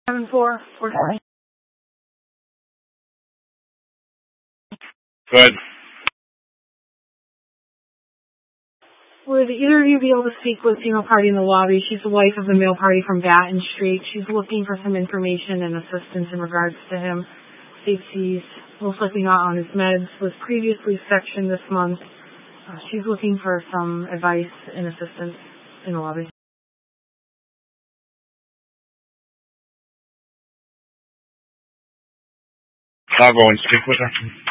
7-4. Good. Would either of you be able to speak with female party in the lobby? She's the wife of the male party from Baton Street. She's looking for some information and assistance in regards to him. States he's most likely not on his meds, was previously sectioned this month. She's looking for some advice and assistance in the lobby. I'll go and speak with her.